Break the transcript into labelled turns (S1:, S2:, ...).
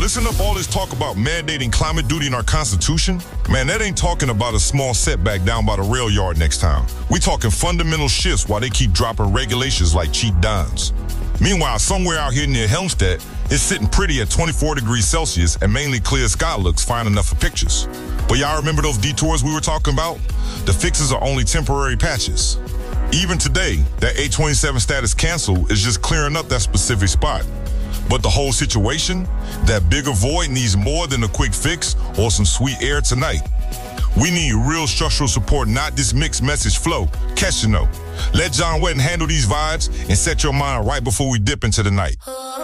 S1: listen up all this talk about mandating climate duty in our Constitution? Man, that ain't talking about a small setback down by the rail yard next time. We talking fundamental shifts while they keep dropping regulations like cheap dimes. Meanwhile, somewhere out here near Helmstedt, it's sitting pretty at 24 degrees Celsius and mainly clear sky looks fine enough for pictures. But y'all remember those detours we were talking about? The fixes are only temporary patches. Even today, that 827 status cancel is just clearing up that specific spot. But the whole situation, that bigger void needs more than a quick fix or some sweet air tonight. We need real structural support, not this mixed message flow. Catch you know. Let John Wetton handle these vibes and set your mind right before we dip into the night.